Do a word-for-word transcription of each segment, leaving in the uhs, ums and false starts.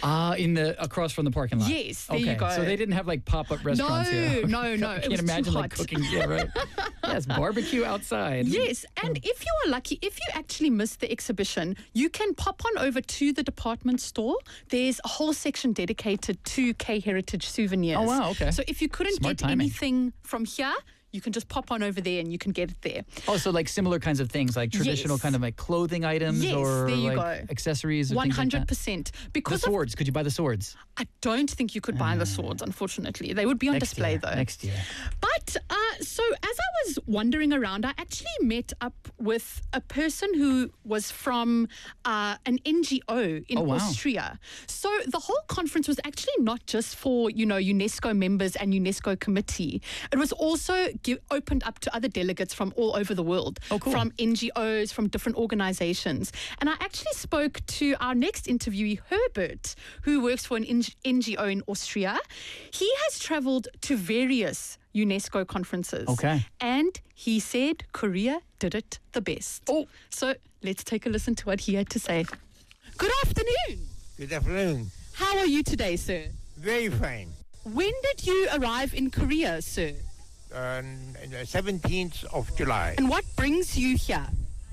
Ah, in the across from the parking lot. Yes, there okay. you go. So they didn't have like pop-up restaurants No, here. no, no, I it can't was too imagine like hot. cooking. Yeah, right. Yes, barbecue outside. Yes, and if you are lucky, if you actually missed the exhibition, you can pop on over to the department store. There's a whole section dedicated to K Heritage souvenirs. Oh, wow, okay. So if you couldn't Smart get timing. anything from here, you can just pop on over there and you can get it there. Oh, so like similar kinds of things, like traditional Yes. kind of like clothing items Yes, or there you like go. accessories or one things like hundred that. percent. The Because of, swords. Could you buy the swords? I don't think you could buy the swords, unfortunately. They would be on Next display, year. though. Next year. But uh, so as I was wandering around, I actually met up with a person who was from uh, an N G O in Oh, wow. Austria. So the whole conference was actually not just for, you know, UNESCO members and UNESCO committee. It was also give, opened up to other delegates from all over the world, Oh, cool. from N G Os, from different organizations. And I actually spoke to our next interviewee, Herbert, who works for an N G O in Austria. He has traveled to various UNESCO conferences. Okay. And he said Korea did it the best. Oh. So let's take a listen to what he had to say. Good afternoon. Good afternoon. How are you today, sir? Very fine. When did you arrive in Korea, sir? Uh, seventeenth of July, And what brings you here?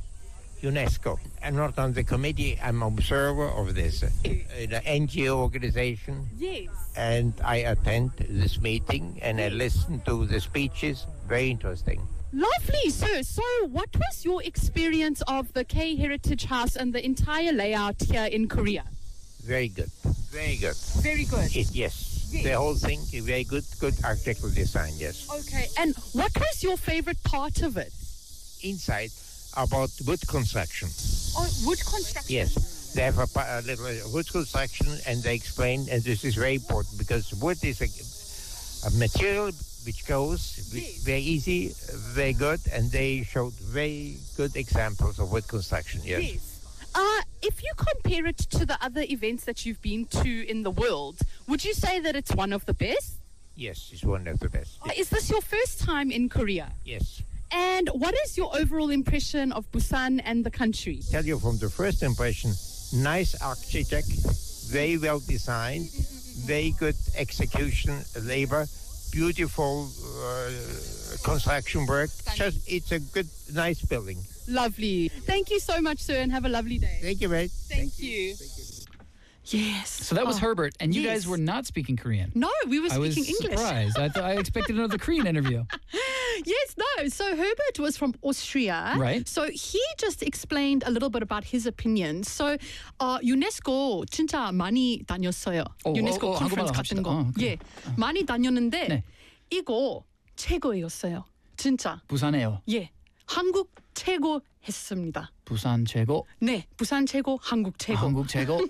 UNESCO. I'm not on the committee. I'm observer of this uh, the N G O organization, Yes. and I attend this meeting and I listen to the speeches. Very interesting. Lovely, sir. So what was your experience of the K Heritage House and the entire layout here in Korea? Very good. Very good. Very good. It, yes. Yes. The whole thing is very good. Good architectural design. Yes. Okay. And what was your favorite part of it? Inside about wood construction. Oh, wood construction. Yes, they have a, pa- a little wood construction, and they explain, and this is very important because wood is a, a material which goes v- Yes. very easy, very good, and they showed very good examples of wood construction. Yes, Yes. Uh, if you compare it to the other events that you've been to in the world, would you say that it's one of the best? yes, it's one of the best. Uh, Is this your first time in Korea? Yes, And what is your overall impression of Busan and the country? tell you from the first impression, nice architect, very well designed, very good execution labor, beautiful uh, construction work. Just it's a good, nice building. Lovely. Thank you so much, sir, and have a lovely day. Thank you, mate. Thank you. Yes. So that was Oh. Herbert, and you yes. guys were not speaking Korean. No, we were I was speaking English. surprised. I thought I expected another Korean interview. Yes, no. So Herbert was from Austria. Right. So he just explained a little bit about his opinion. So uh, 유네스코 진짜 많이 다녔어요. 오, 유네스코 오, 오, 컨퍼런스 한국말로 같은 합시다. 거. 어, 그래. 예, 많이 다녔는데 네. 이거 최고였어요. 진짜. 부산에요. 예, 한국 최고 했습니다. 부산 최고. 네, 부산 최고, 한국 최고. 한국 최고.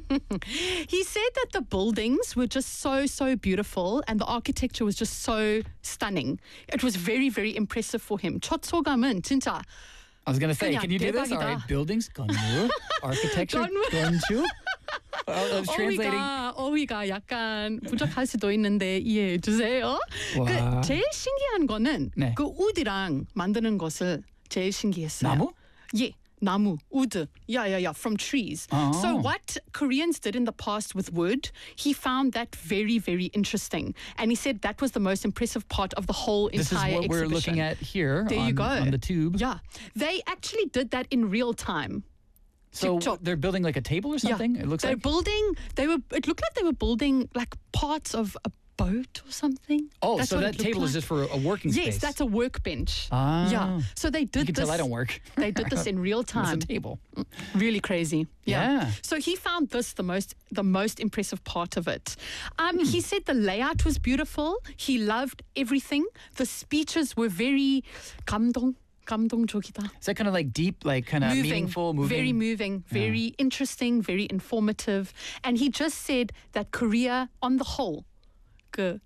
He said that the buildings were just so, so beautiful and the architecture was just so stunning. It was very, very impressive for him. 첫 소감은 진짜 I was going to say, 그냥 can you do this? All 대박이다. right, buildings, 건물, architecture, 건물. 건축. Well, I was translating. 어휘가, 어휘가 약간 부족할 수도 있는데 이해해 주세요. 와. 그 제일 신기한 거는 네. 그 우드랑 만드는 것을 제일 신기했어요. 나무? 예. 나무, wood. Yeah, yeah, yeah, from trees. Oh. So what Koreans did in the past with wood, he found that very, very interesting. And he said that was the most impressive part of the whole This is entire what we're exhibition. looking at here There on, you go. on the tube. Yeah. They actually did that in real time. So TikTok. they're building like a table or something? Yeah. It looks they're like. building, they were, it looked like they were building like parts of a boat or something. Oh, That's so what that it looked table is like. just for a working space. Yes, that's a workbench. Ah. Yeah. So they did You can this. tell I don't work. They did this in real It's time. a table. Really crazy. Yeah. So he found this the most the most impressive part of it. Um, Hmm. He said the layout was beautiful. He loved everything. The speeches were very 감동. 감동적이다. Is that kind of like deep, like kind of Moving, meaningful, moving? very moving, very interesting, very informative. And he just said that Korea, on the whole, 그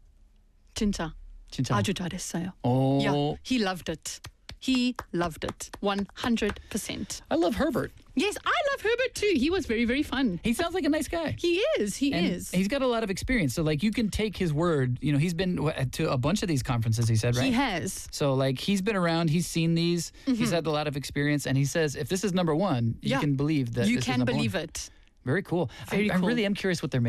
진짜 진짜. 아주 잘했어요. Oh. Yeah, he loved it. He loved it, one hundred percent. I love Herbert. Yes, I love Herbert too. He was very, very fun. He sounds like a nice guy. He is. He And is. He's got a lot of experience. So, like, you can take his word. You know, he's been wh- to a bunch of these conferences, he said, right? He has. So, like, he's been around, he's seen these, he's had a lot of experience, and he says if this is number one, you Yeah. can believe that You this is can number believe one. it. Very cool. Very I, I cool. really am curious what they're